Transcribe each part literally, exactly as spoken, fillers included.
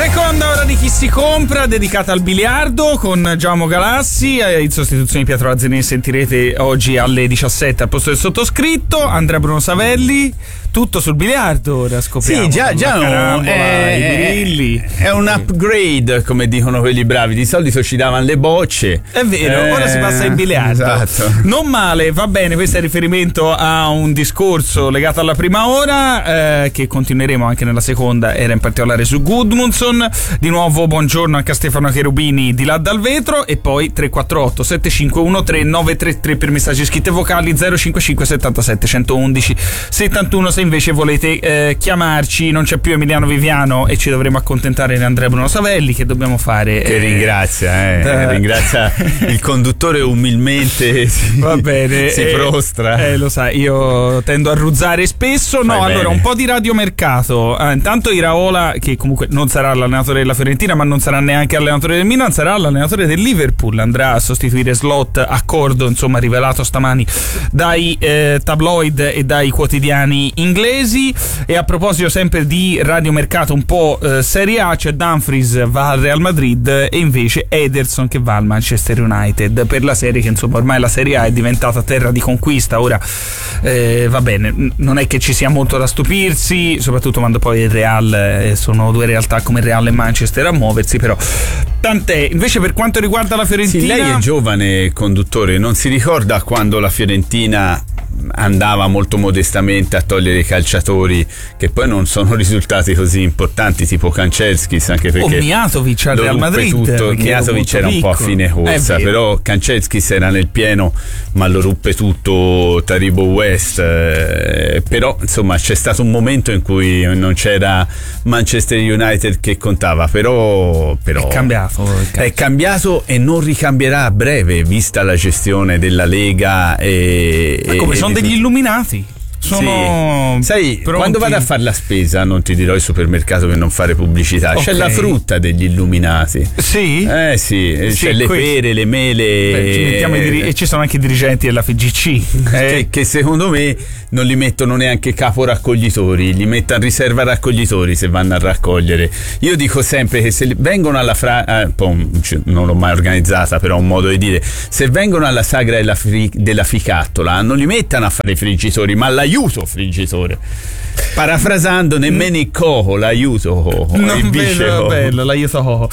Seconda ora di Chi si compra, dedicata al biliardo con Giacomo Galassi, in sostituzione di Pietro Lazzarini. Sentirete oggi alle diciassette al posto del sottoscritto Andrea Bruno Savelli. Tutto sul biliardo ora scopriamo. Sì, già, già carambola, è, i birilli. È un upgrade, come dicono quelli bravi. Di solito ci davano le bocce. È vero, eh, ora si passa ai biliardo. Esatto. Non male, va bene. Questo è riferimento a un discorso legato alla prima ora, eh, che continueremo anche nella seconda. Era in particolare su Gudmundsson. Di nuovo buongiorno anche a Stefano Cherubini di là dal vetro. E poi tre quattro otto sette cinque uno tre nove tre tre per messaggi scritti e vocali, zero cinque cinque settantasette centoundici settantuno. Se invece volete eh, chiamarci, non c'è più Emiliano Viviano e ci dovremo accontentare di Andrea Bruno Savelli, che dobbiamo fare? Che eh, ringrazia, eh, da... ringrazia il conduttore, umilmente si, va bene, si eh, prostra. Eh, lo sai, io tendo a ruzzare spesso. No, Fai allora bene. un po' di radiomercato. Ah, intanto Iraola, che comunque non sarà l'allenatore della Fiorentina, ma non sarà neanche allenatore del Milan, sarà l'allenatore del Liverpool. Andrà a sostituire Slot, accordo insomma rivelato stamani dai eh, tabloid e dai quotidiani inglesi. E a proposito sempre di radiomercato un po' eh, Serie A, c'è Dumfries va al Real Madrid e invece Ederson che va al Manchester United, per la serie che insomma ormai la Serie A è diventata terra di conquista. Ora eh, va bene, non è che ci sia molto da stupirsi, soprattutto quando poi il Real eh, sono due realtà come Real e Manchester a muoversi, però tant'è. Invece per quanto riguarda la Fiorentina, sì, lei è giovane conduttore, non si ricorda quando la Fiorentina andava molto modestamente a togliere i calciatori che poi non sono risultati così importanti, tipo Kanchelskis, anche perché o Mijatovic al lo Real ruppe Madrid tutto. Mijatovic era un po' a fine corsa, però Kanchelskis era nel pieno ma lo ruppe tutto Taribo West, eh, però insomma c'è stato un momento in cui non c'era Manchester United che contava, però, però è cambiato è cambiato e non ricambierà a breve, vista la gestione della Lega e, ma come e sono degli illuminati. Sono sì. Sai, pronti. Quando vado a fare la spesa, non ti dirò il supermercato per non fare pubblicità, okay. C'è la frutta degli illuminati. Sì? Eh sì, sì c'è le questo. pere, le mele. Beh, ci mettiamo i diri- e ci sono anche i dirigenti della F G C eh. che, che secondo me non li mettono neanche capo raccoglitori, li mettono a riserva raccoglitori se vanno a raccogliere. Io dico sempre che se vengono alla fra eh, non l'ho mai organizzata, però un modo di dire, se vengono alla sagra della, fri- della ficattola non li mettano a fare i friggitori, ma l'aiuto friggitore. Parafrasando, nemmeno il coco, l'aiuto non vedo, bello, l'aiuto coco.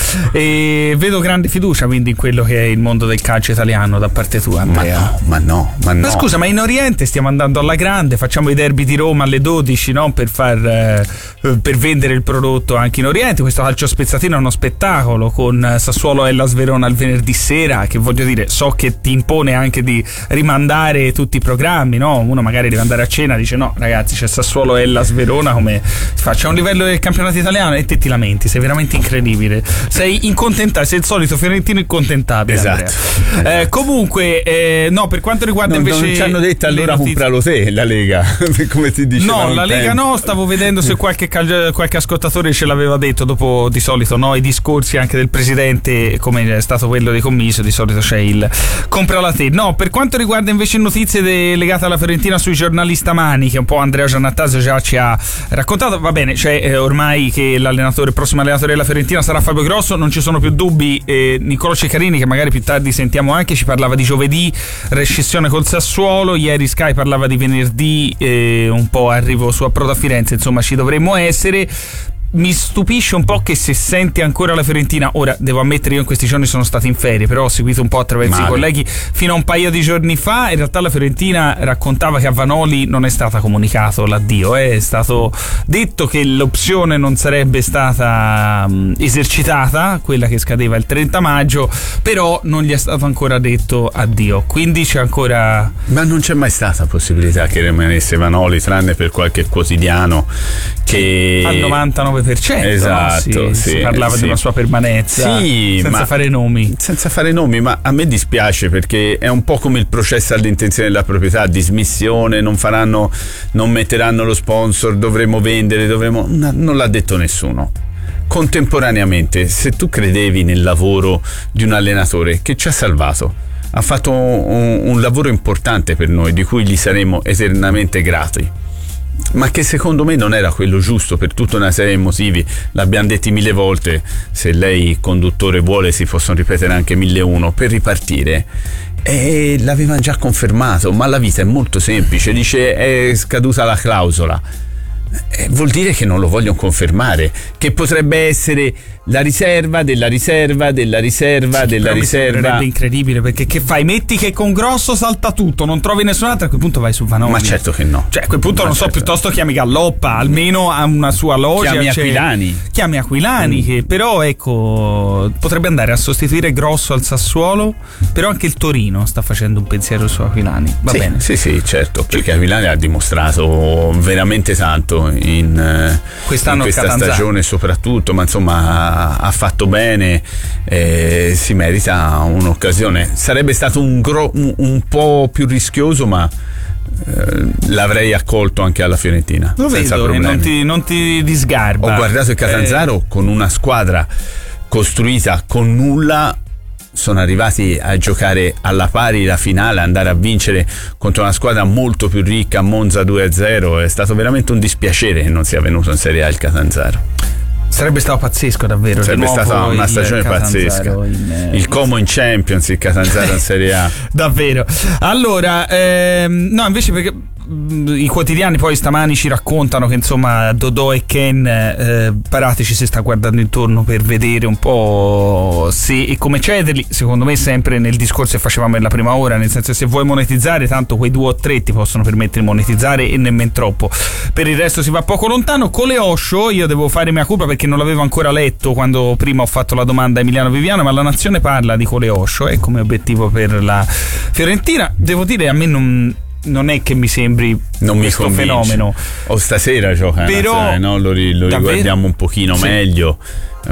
E vedo grande fiducia quindi in quello che è il mondo del calcio italiano da parte tua, Andrea. Ma no, ma no, ma no. Ma scusa, ma in Oriente stiamo andando alla grande, facciamo i derby di Roma alle dodici, no? Per far eh, per vendere il prodotto anche in Oriente. Questo calcio spezzatino è uno spettacolo con Sassuolo e Hellas Verona il venerdì sera, che voglio dire, so che ti impone anche di rimandare tutti i programmi, no? Uno magari deve andare a cena, dice no ragazzi, c'è Sassuolo e Hellas Verona, come si fa? C'è un livello del campionato italiano e te ti lamenti, sei veramente incredibile, sei incontentato, sei il solito fiorentino incontentabile. Esatto. Eh, comunque eh, no, per quanto riguarda non, invece non ci hanno detto allora notizie... compralo te la Lega come ti dicevano. No, la Lega tempo. no, stavo vedendo se qualche, qualche ascoltatore ce l'aveva detto, dopo di solito no, i discorsi anche del presidente come è stato quello dei commisso, di solito c'è il comprala te. No, per quanto riguarda invece notizie de- legate alla Fiorentina sui giornali stamani, che un po' Andrea Giannattasio già ci ha raccontato, va bene, c'è eh, ormai che l'allenatore, il prossimo allenatore della Fiorentina sarà Fabio Grosso, non ci sono più dubbi. eh, Niccolò Ceccarini, che magari più tardi sentiamo anche, ci parlava di giovedì rescissione col Sassuolo, ieri Sky parlava di venerdì, eh, un po' arrivo su approdo a Firenze, insomma ci dovremmo essere. Mi stupisce un po' che se senti ancora la Fiorentina, ora devo ammettere io in questi giorni sono stato in ferie, però ho seguito un po' attraverso Male. i colleghi fino a un paio di giorni fa, in realtà la Fiorentina raccontava che a Vanoli non è stata comunicato l'addio, eh. È stato detto che l'opzione non sarebbe stata um, esercitata, quella che scadeva il trenta maggio, però non gli è stato ancora detto addio, quindi c'è ancora... Ma non c'è mai stata possibilità che rimanesse Vanoli, tranne per qualche quotidiano che... al novantanove per cento, esatto, no? si, sì, si parlava sì. di una sua permanenza, sì, senza ma fare nomi senza fare nomi ma a me dispiace perché è un po' come il processo all'intenzione della proprietà, dismissione, non faranno, non metteranno lo sponsor, dovremo vendere, dovremo, non l'ha detto nessuno. Contemporaneamente, se tu credevi nel lavoro di un allenatore che ci ha salvato, ha fatto un, un lavoro importante per noi di cui gli saremo eternamente grati, ma che secondo me non era quello giusto per tutta una serie di motivi. L'abbiamo detti mille volte, se lei conduttore vuole si possono ripetere anche mille uno. Per ripartire, e l'avevano già confermato, ma la vita è molto semplice, dice è scaduta la clausola. Eh, vuol dire che non lo vogliono confermare, che potrebbe essere la riserva della riserva della riserva sì, della riserva. Sarebbe incredibile, perché che fai? Metti che con Grosso salta tutto, non trovi nessun altro, a quel punto vai su Vanoni. Ma certo che no. Cioè a quel punto ma non certo. so, piuttosto chiami Galloppa, almeno ha una sua logica. Chiami cioè, Aquilani. Chiami Aquilani, mm. che però ecco potrebbe andare a sostituire Grosso al Sassuolo, però anche il Torino sta facendo un pensiero su Aquilani. Va sì, bene. Sì, sì, certo, perché Aquilani ha dimostrato veramente tanto in quest'anno in questa Catanzaro. stagione soprattutto, ma insomma ha fatto bene, eh, si merita un'occasione. Sarebbe stato un, gro- un, un po' più rischioso, ma eh, l'avrei accolto anche alla Fiorentina lo senza vedo, problemi. non ti, non ti disgarba. Ho guardato il Catanzaro eh. con una squadra costruita con nulla, sono arrivati a giocare alla pari la finale, andare a vincere contro una squadra molto più ricca, Monza due a zero. È stato veramente un dispiacere che non sia venuto in Serie A il Catanzaro. Sarebbe stato pazzesco davvero. Sarebbe stata una stagione pazzesca. In, il Como in Champions, il Catanzaro in Serie A. Davvero. Allora, ehm, no, invece perché i quotidiani poi stamani ci raccontano che insomma Dodò e Ken, eh, Paratici si sta guardando intorno per vedere un po' se e come cederli. Secondo me sempre nel discorso che facevamo nella prima ora, nel senso che se vuoi monetizzare tanto quei due o tre ti possono permettere di monetizzare e nemmeno troppo, per il resto si va poco lontano. Con le Osho io devo fare mia colpa perché non l'avevo ancora letto quando prima ho fatto la domanda a Emiliano Viviano, ma la Nazione parla di Cole Osho e come obiettivo per la Fiorentina. Devo dire, a me non non è che mi sembri non questo mi fenomeno. O stasera gioca, però no? lo, lo riguardiamo un pochino sì. meglio,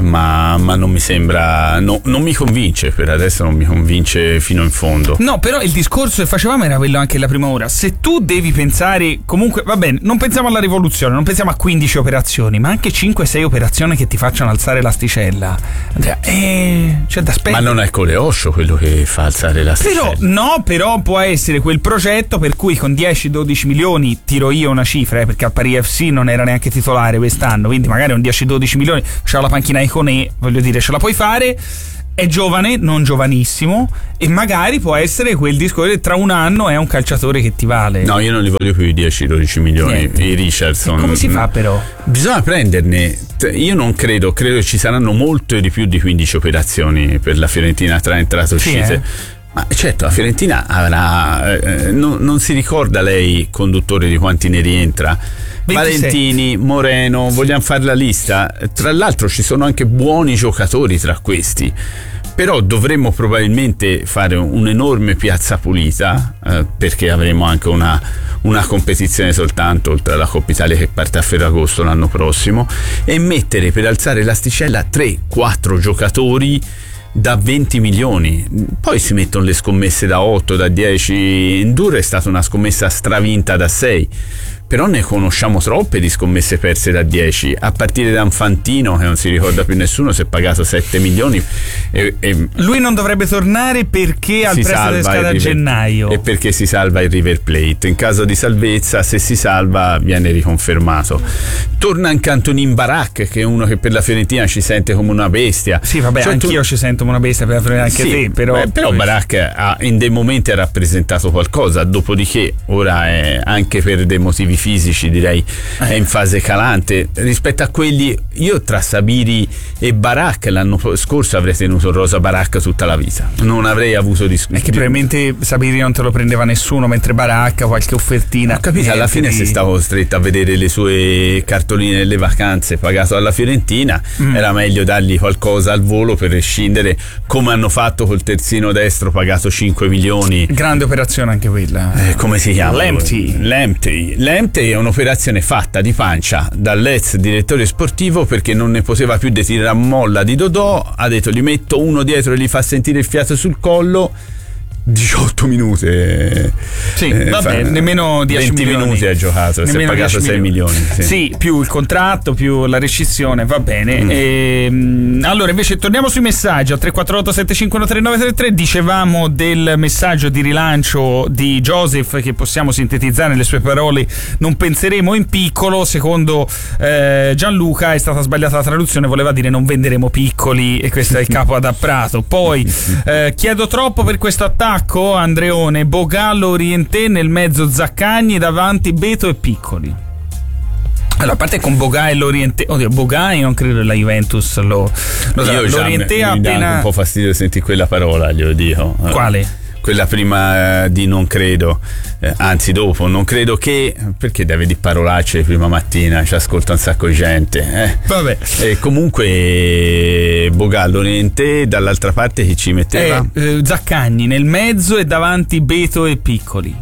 ma, ma non mi sembra, no, non mi convince per adesso, non mi convince fino in fondo. No, però il discorso che facevamo era quello anche la prima ora. Se tu devi pensare, comunque va bene, non pensiamo alla rivoluzione, non pensiamo a quindici operazioni, ma anche cinque sei operazioni che ti facciano alzare l'asticella, Andrea, eh, c'è da spendere. Ma non è Cole Osho quello che fa alzare l'asticella. Però no, però può essere quel progetto per cui con dieci dodici milioni, tiro io una cifra, eh, perché al Paris F C non era neanche titolare quest'anno, quindi magari un dieci dodici milioni c'ha la panchina Iconè, voglio dire, ce la puoi fare. È giovane, non giovanissimo, e magari può essere quel discorso che tra un anno è un calciatore che ti vale. No, io non li voglio più i dieci dodici milioni. Niente. I Richardson. E come si fa però? Bisogna prenderne. Io non credo, credo che ci saranno molto di più di quindici operazioni per la Fiorentina tra entrate e uscite. Sì, eh? Ma certo, la Fiorentina avrà, eh, non, non si ricorda lei, conduttore, di quanti ne rientra? ventisette. Valentini, Moreno, vogliamo fare la lista? Tra l'altro ci sono anche buoni giocatori tra questi, però dovremmo probabilmente fare un'enorme piazza pulita, eh, perché avremo anche una, una competizione soltanto, oltre alla Coppa Italia che parte a Ferragosto l'anno prossimo, e mettere per alzare l'asticella tre quattro giocatori da venti milioni. Poi si mettono le scommesse da otto, da dieci. Enduro è stata una scommessa stravinta da sei, però ne conosciamo troppe di scommesse perse da dieci, a partire da Infantino, che non si ricorda più nessuno, si è pagato sette milioni e, e lui non dovrebbe tornare perché al prestito che scade a gennaio, e perché si salva il River Plate. In caso di salvezza, se si salva, viene riconfermato. Torna anche Antonin Barak, che è uno che per la Fiorentina ci sente come una bestia. Sì, vabbè, cioè, anch'io tu... ci sento come una bestia, per la Fiorentina, anche sì, te, però beh, però Barak ha, in dei momenti ha rappresentato qualcosa, dopodiché ora è, anche per dei motivi fisici, direi, è in fase calante rispetto a quelli. Io tra Sabiri e Barak l'anno scorso avrei tenuto Rosa Barak tutta la vita, non avrei avuto discussione. È che probabilmente Sabiri non te lo prendeva nessuno, mentre Barak qualche offertina. Ho capito, alla fine di... sei stato costretto a vedere le sue cartoline delle vacanze pagato alla Fiorentina, mm. era meglio dargli qualcosa al volo per rescindere, come hanno fatto col terzino destro pagato cinque milioni. Grande operazione anche quella. Eh, come si chiama? L'Empty. L'Empty. L'Empty è un'operazione fatta di pancia dall'ex direttore sportivo, perché non ne poteva più di tirare a molla di Dodò, ha detto gli metto uno dietro e gli fa sentire il fiato sul collo. diciotto minuti, sì, eh, vabbè, nemmeno dieci venti milioni. minuti ha giocato, si è pagato sei milioni. Sì. Sì, più il contratto, più la rescissione, va bene. Mm. E, Allora invece torniamo sui messaggi al tre quattro otto sette cinque uno tre nove tre tre. Dicevamo del messaggio di rilancio di Joseph che possiamo sintetizzare nelle sue parole: non penseremo in piccolo. Secondo eh, Gianluca è stata sbagliata la traduzione, voleva dire non venderemo piccoli, e questo è il capo ad Apprato. Poi eh, chiedo troppo per questo attacco, Andreone. Bogallo, Orienté, nel mezzo Zaccagni, davanti Beto e Piccoli. Allora, a parte con Bogai e l'Orienté, oddio, Bogai non credo la Juventus lo, lo Io l'Orienté già mi, mi appena... dà un po' fastidio sentire quella parola, glielo dico. Quale? Quella prima eh, di non credo, eh, anzi dopo, non credo che, perché deve di parolacce prima mattina, ci ascolta un sacco di gente. Eh. Vabbè. E comunque Bogallo, Orienté, dall'altra parte chi ci metteva? Eh, eh, Zaccagni nel mezzo e davanti Beto e Piccoli.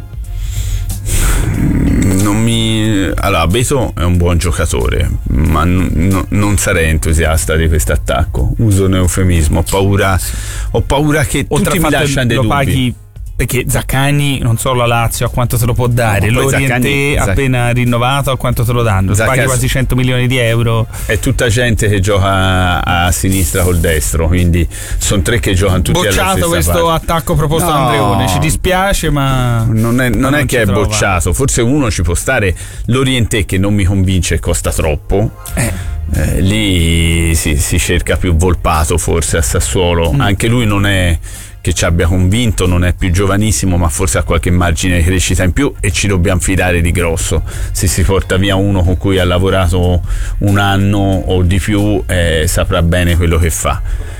Non mi... Allora, Beto è un buon giocatore, ma n- n- non sarei entusiasta di questo attacco. Uso un eufemismo. Ho paura, ho paura che oltre tutti mi lasciano dei lo dubbi. Paghi, perché Zaccagni non solo la Lazio a quanto te lo può dare, no, l'Orienté Zaccagni, appena rinnovato a quanto te lo danno, Zaccagni, paghi quasi cento milioni di euro. È tutta gente che gioca a sinistra col destro, quindi sono tre che giocano tutti alla stessa bocciato questo parte. attacco proposto No, da Andreone, ci dispiace, ma non è, non non è che è trova. bocciato, forse uno ci può stare. L'Orienté che non mi convince e costa troppo. eh. Eh, lì si, si cerca più Volpato forse a Sassuolo, mm. anche lui non è che ci abbia convinto, non è più giovanissimo, ma forse ha qualche margine di crescita in più e ci dobbiamo fidare di grosso. Se si porta via uno con cui ha lavorato un anno o di più, eh, saprà bene quello che fa.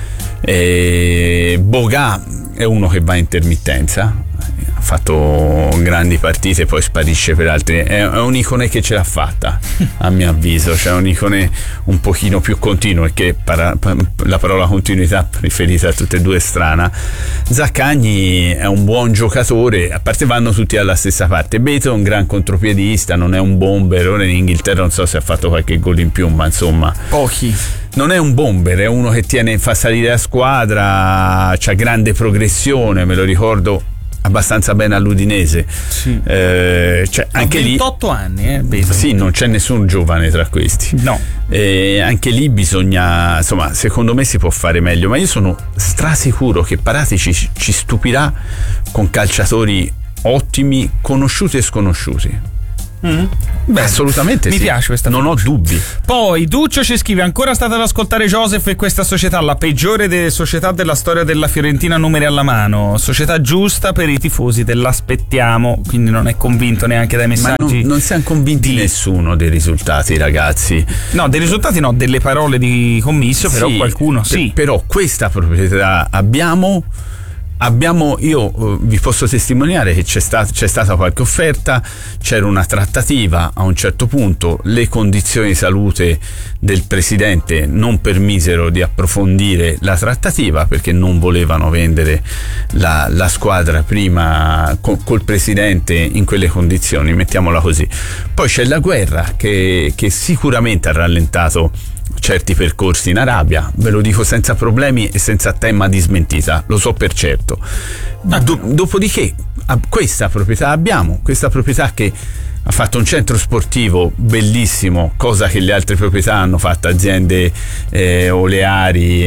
eh, Boga è uno che va a intermittenza, ha fatto grandi partite, poi sparisce per altri. È, è un Icone che ce l'ha fatta, a mio avviso. Cioè un Icone un pochino più continuo, e che para, la parola continuità riferita a tutte e due è strana. Zaccagni è un buon giocatore, a parte vanno tutti alla stessa parte. Beto è un gran contropiedista, non è un bomber. Ora in Inghilterra non so se ha fatto qualche gol in più, ma insomma Pochi. non è un bomber, è uno che tiene, fa salire la squadra, c'ha grande progressione, me lo ricordo abbastanza bene all'Udinese. Sì. Eh, cioè, anche ventotto lì, anni, eh, Beto. sì, non c'è nessun giovane tra questi. No. Eh, anche lì bisogna, insomma, secondo me si può fare meglio, ma io sono strasicuro che Parati ci, ci stupirà con calciatori ottimi, conosciuti e sconosciuti. Mm. Beh, assolutamente mi sì. piace questa non fiducia. ho dubbi. Poi Duccio ci scrive: ancora state ad ascoltare Joseph e questa società, la peggiore delle società della storia della Fiorentina, numeri alla mano, società giusta per i tifosi dell'aspettiamo. Quindi non è convinto neanche dai messaggi. Ma non, non siamo convinti di... nessuno dei risultati, ragazzi. No, dei risultati no, delle parole di Commisso, però sì, qualcuno per, sì. Però questa proprietà abbiamo Abbiamo, io uh, vi posso testimoniare che c'è, sta, c'è stata qualche offerta, c'era una trattativa, a un certo punto le condizioni di salute del presidente non permisero di approfondire la trattativa, perché non volevano vendere la, la squadra prima col, col presidente in quelle condizioni, mettiamola così. Poi c'è la guerra che, che sicuramente ha rallentato certi percorsi in Arabia, ve lo dico senza problemi e senza tema di smentita, lo so per certo. Do- dopodiché questa proprietà abbiamo, questa proprietà che ha fatto un centro sportivo bellissimo, cosa che le altre proprietà hanno fatto, aziende eh, oleari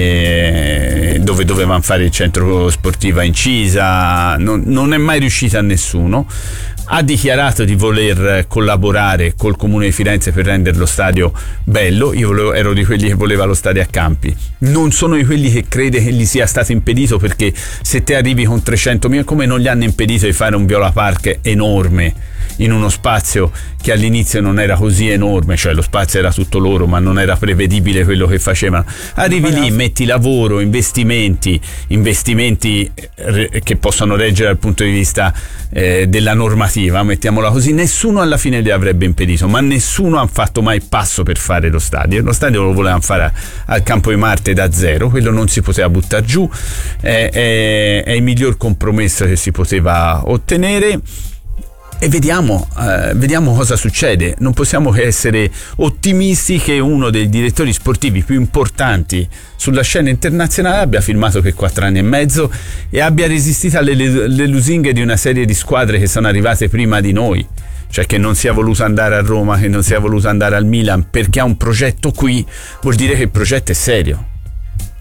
eh, dove dovevano fare il centro sportivo a Incisa, non, non è mai riuscita a nessuno. Ha dichiarato di voler collaborare col Comune di Firenze per rendere lo stadio bello. Io volevo, ero di quelli che voleva lo stadio a campi, non sono di quelli che crede che gli sia stato impedito, perché se te arrivi con trecentomila, come non gli hanno impedito di fare un Viola Park enorme in uno spazio che all'inizio non era così enorme, cioè lo spazio era tutto loro ma non era prevedibile quello che facevano. Arrivi lì, metti lavoro, investimenti investimenti che possono reggere dal punto di vista eh, della normativa, mettiamola così. Nessuno alla fine li avrebbe impedito, ma nessuno ha fatto mai passo per fare lo stadio. Lo stadio lo volevano fare al Campo di Marte da zero, quello non si poteva buttare giù, è, è, è il miglior compromesso che si poteva ottenere. E vediamo, eh, vediamo cosa succede. Non possiamo che essere ottimisti che uno dei direttori sportivi più importanti sulla scena internazionale abbia firmato per quattro anni e mezzo e abbia resistito alle, alle lusinghe di una serie di squadre che sono arrivate prima di noi. Cioè che non sia voluto andare a Roma, che non sia voluto andare al Milan, perché ha un progetto qui, vuol dire che il progetto è serio.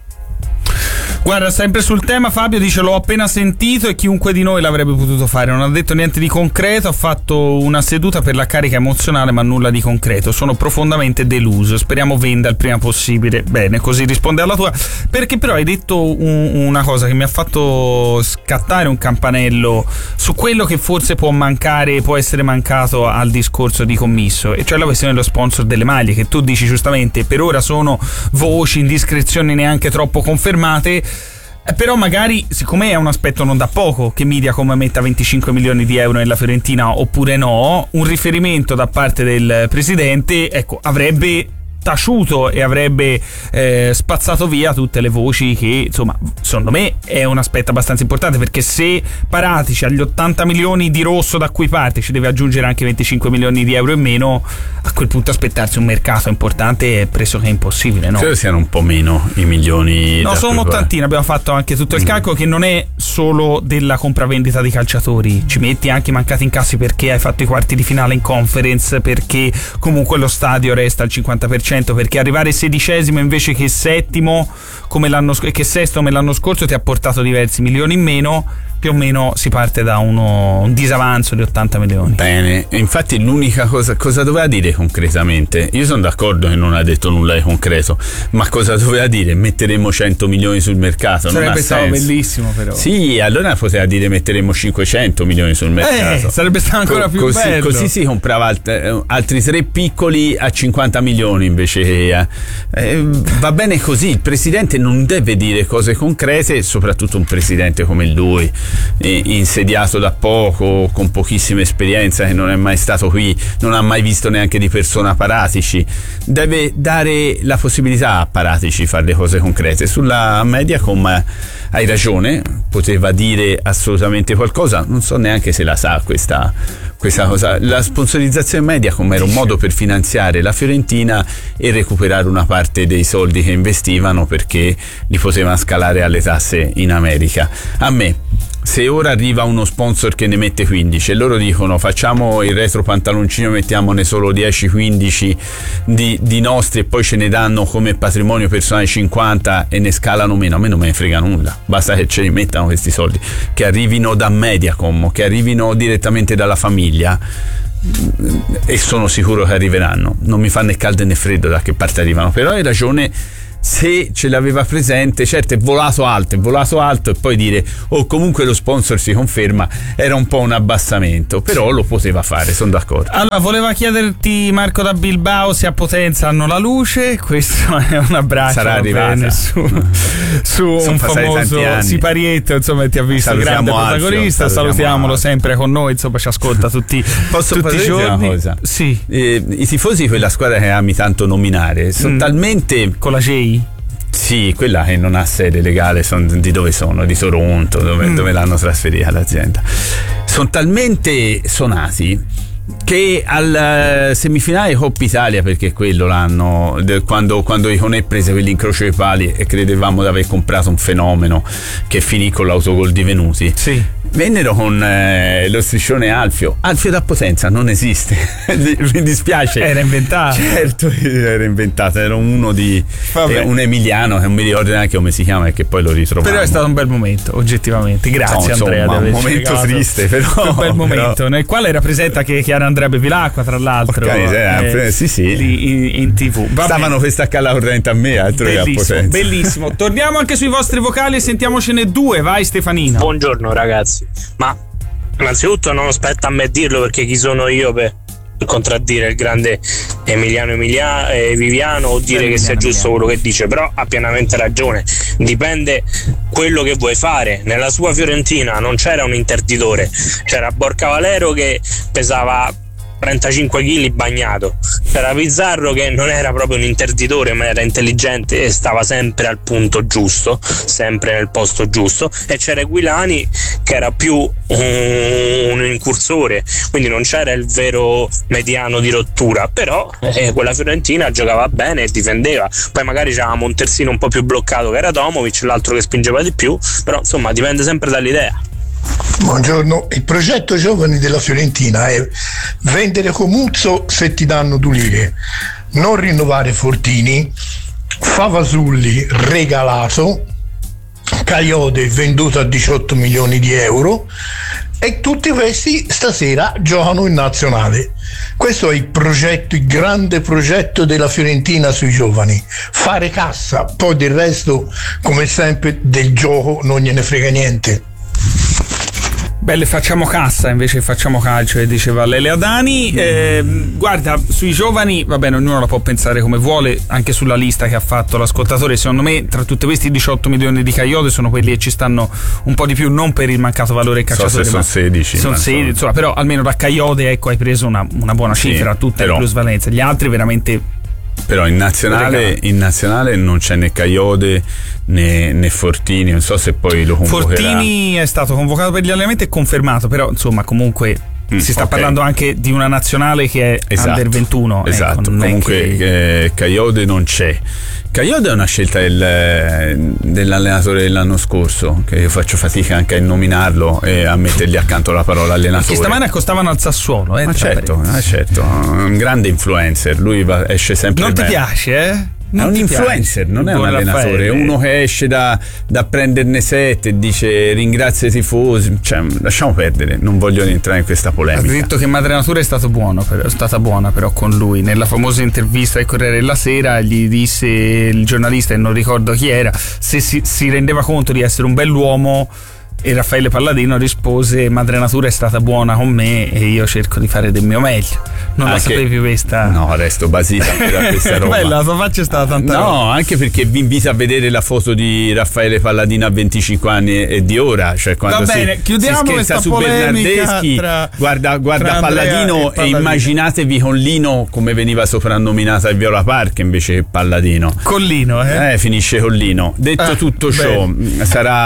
Guarda, sempre sul tema, Fabio dice: l'ho appena sentito e chiunque di noi l'avrebbe potuto fare. Non ha detto niente di concreto, ha fatto una seduta per la carica emozionale ma nulla di concreto. Sono profondamente deluso, speriamo venda il prima possibile. Bene, così risponde alla tua. Perché però hai detto un, una cosa che mi ha fatto scattare un campanello su quello che forse può mancare, può essere mancato al discorso di Commisso, e cioè la questione dello sponsor delle maglie, che tu dici giustamente per ora sono voci, indiscrezioni neanche troppo confermate. Però magari, siccome è un aspetto non da poco che Mediacom metta venticinque milioni di euro nella Fiorentina oppure no, un riferimento da parte del presidente, ecco, avrebbe taciuto e avrebbe eh, spazzato via tutte le voci che, insomma, secondo me è un aspetto abbastanza importante, perché se Paratici agli ottanta milioni di rosso da cui parte ci deve aggiungere anche venticinque milioni di euro in meno, a quel punto aspettarsi un mercato importante è pressoché impossibile, no? Credo siano un po' meno i milioni. No, sono un'ottantina, abbiamo fatto anche tutto il mm. calcolo, che non è solo della compravendita di calciatori, ci metti anche i mancati incassi perché hai fatto i quarti di finale in Conference, perché comunque lo stadio resta al cinquanta per cento, perché arrivare sedicesimo invece che settimo come l'anno scorso, che sesto come l'anno scorso ti ha portato diversi milioni in meno. Più o meno si parte da uno, un disavanzo di ottanta milioni. Bene, infatti l'unica cosa, cosa doveva dire concretamente? Io sono d'accordo che non ha detto nulla di concreto, ma cosa doveva dire? Metteremo cento milioni sul mercato? Sarebbe non ha stato senso. Bellissimo, però. Sì, allora poteva dire metteremo cinquecento milioni sul mercato. Eh, sarebbe stato ancora Co- più così, bello. Così si comprava alt- altri tre piccoli a cinquanta milioni invece che eh, va bene così. Il presidente non deve dire cose concrete, soprattutto un presidente come lui, insediato da poco, con pochissima esperienza, che non è mai stato qui, non ha mai visto neanche di persona Paratici. Deve dare la possibilità a Paratici di fare le cose concrete. Sulla Mediacom hai ragione, poteva dire assolutamente qualcosa, non so neanche se la sa questa, questa cosa. La sponsorizzazione Mediacom era un modo per finanziare la Fiorentina e recuperare una parte dei soldi che investivano, perché li potevano scalare alle tasse in America. A me, se ora arriva uno sponsor che ne mette quindici e loro dicono facciamo il retro pantaloncino, mettiamone solo dieci quindici di, di nostri e poi ce ne danno come patrimonio personale cinquanta e ne scalano meno, a me non me ne frega nulla, basta che ce li mettano questi soldi, che arrivino da Mediacom, che arrivino direttamente dalla famiglia, e sono sicuro che arriveranno, non mi fa né caldo né freddo da che parte arrivano. Però hai ragione, se ce l'aveva presente, certo è volato alto, è volato alto, e poi dire oh comunque lo sponsor si conferma era un po' un abbassamento, però lo poteva fare, sono d'accordo. Allora, voleva chiederti Marco da Bilbao se a Potenza hanno la luce, questo è un abbraccio, sarà arrivata su, su un famoso siparietto, insomma, ti ha visto salutiamo grande protagonista, Alfio, salutiamolo Alfio. Sempre con noi, insomma ci ascolta tutti, Posso tutti i giorni. Una cosa? Sì. Eh, i tifosi di quella squadra che ami tanto nominare sono mm. talmente con la J? Sì, quella che non ha sede legale, son, di dove sono? Di Toronto, dove, mm. dove l'hanno trasferita l'azienda. Sono talmente sonati che al semifinale Coppa Italia, perché quello l'hanno, quando, quando Iconè prese quell'incrocio dei pali e credevamo di aver comprato un fenomeno che finì con l'autogol di Venuti, sì. Vennero con eh, lo striscione Alfio. Alfio da Potenza non esiste. Mi dispiace. Era inventato. Certo, era inventato. Era uno di eh, un emiliano che non mi ricordo neanche come si chiama e che poi lo ritrovavo. Però è stato un bel momento, oggettivamente. Grazie, no, Andrea. Insomma, un momento triste, però. Un bel momento, però. Nel quale era presente anche Chiara Andrea Bevilacqua, tra l'altro. Okay, eh, eh, sì, sì. In, in tivù. Va Stavano bene. per staccare la corrente a me, altro che a Potenza. Bellissimo. Torniamo anche sui vostri vocali e sentiamocene due. Vai, Stefanino. Buongiorno, ragazzi. Ma innanzitutto non aspetta a me dirlo, perché chi sono io per contraddire il grande Emiliano Emilia, eh, Viviano o dire Emiliano, che sia giusto Emiliano. Quello che dice, però ha pienamente ragione, dipende quello che vuoi fare. Nella sua Fiorentina non c'era un interditore, c'era Borca Valero che pesava trentacinque chili bagnato, c'era Pizzarro che non era proprio un interditore ma era intelligente e stava sempre al punto giusto, sempre nel posto giusto, e c'era Guilani che era più un, un incursore, quindi non c'era il vero mediano di rottura, però eh, quella Fiorentina giocava bene e difendeva. Poi magari c'avevamo un terzino un po' più bloccato che era Tomovic, l'altro che spingeva di più, però insomma dipende sempre dall'idea. Buongiorno, il progetto giovani della Fiorentina è vendere Comuzzo se ti danno due lire, non rinnovare Fortini, Favasulli regalato, Kayode venduto a diciotto milioni di euro, e tutti questi stasera giocano in nazionale. Questo è il progetto, il grande progetto della Fiorentina sui giovani: fare cassa, poi del resto, come sempre, del gioco non gliene frega niente. Belle, facciamo cassa invece facciamo calcio, e diceva Lele Adani. Eh, guarda, sui giovani, va bene, ognuno la può pensare come vuole, anche sulla lista che ha fatto l'ascoltatore. Secondo me, tra tutti questi diciotto milioni di Kayode sono quelli che ci stanno un po' di più, non per il mancato valore calciatore, so ma sono sedici. Sono sedici, insomma, però almeno da Kayode, ecco, hai preso una, una buona cifra, sì, tutte le plusvalenze. Gli altri veramente. Però in nazionale, in nazionale non c'è né Kayode né, né Fortini, non so se poi lo convocherà. Fortini è stato convocato per gli allenamenti e confermato, però insomma comunque mm, si sta okay. parlando anche di una nazionale che è esatto, under ventuno. Esatto, ecco, comunque che... eh, Kayode non c'è. Kayode è una scelta del, dell'allenatore dell'anno scorso, che io faccio fatica anche a nominarlo e a mettergli accanto la parola allenatore. Che stamane accostavano al Sassuolo, eh, ma certo, eh, certo, un grande influencer, lui va, esce sempre non bene. Ti piace, eh? Non è un influencer, piace. Non è un allenatore, Raffaele. È uno che esce da, da prenderne sette e dice ringrazia i tifosi, cioè, lasciamo perdere, non voglio entrare in questa polemica. Ha detto che Madrenatura è stato buono, è stata buona però con lui. Nella famosa intervista al Corriere della Sera gli disse il giornalista, e non ricordo chi era, se si, si rendeva conto di essere un bell'uomo. E Raffaele Palladino rispose: Madrenatura è stata buona con me e io cerco di fare del mio meglio. Non anche, la sapevi questa? No, resto basita per questa roba. Bella, la tua faccia è stata tanta no, roba. Anche perché vi invito a vedere la foto di Raffaele Palladino a venticinque anni e di ora, cioè quando Va bene, si, chiudiamo si scherza su Bernardeschi, tra, tra guarda, guarda Palladino e, e immaginatevi con Lino come veniva soprannominata il Viola Park invece che Palladino. Con Lino, eh? Eh, finisce con Lino. Detto eh, tutto ciò, bene.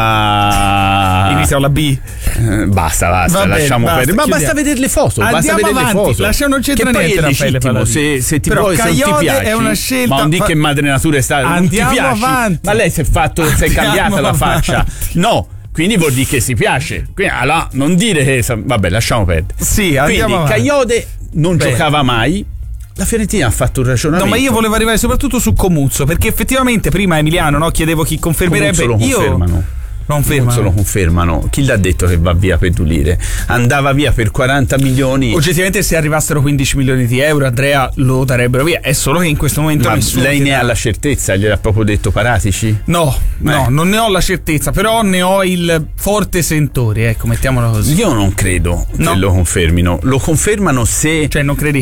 sarà inizia la B. Eh, basta, basta, Va lasciamo bene, basta, perdere. Ma basta vedere le foto. Andiamo basta vedere avanti, le foto. Lasciamo, non c'entra che niente. Poi è legittimo, se, se ti però vuoi, se non ti piace. È una scelta. Ma non dica che Madrenatura è stata. Andiamo non ti piace. avanti. Ma lei si è fatto, si è cambiata la faccia. No. Quindi vuol dire che si piace. Quindi, allora, non dire che. Vabbè, lasciamo perdere. Sì, andiamo Quindi Kayode non Beh. giocava mai. La Fiorentina ha fatto un ragionamento. No, ma io volevo arrivare soprattutto su Comuzzo, perché effettivamente prima Emiliano, no, chiedevo chi confermerebbe. Comuzzo lo confermano. Io non, non se lo confermano. Chi l'ha detto che va via per Dulire? Andava via per quaranta milioni. Oggettivamente, se arrivassero quindici milioni di euro, Andrea lo darebbero via. È solo che in questo momento ma nessuno. Lei ne ha la certezza? Gliel'ha proprio detto Paratici? No, eh. no, non ne ho la certezza, però ne ho il forte sentore, ecco, mettiamolo così. Io non credo no. che lo confermino. Lo confermano se. Cioè, non credi